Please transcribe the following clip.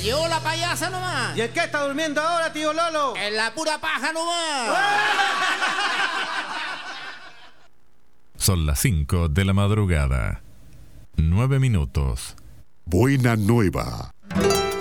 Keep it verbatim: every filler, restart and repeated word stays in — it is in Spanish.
Llegó la payasa nomás. ¿Y el qué está durmiendo ahora, tío Lolo? En la pura paja nomás. Son las cinco de la madrugada. Nueve minutos. Buena nueva.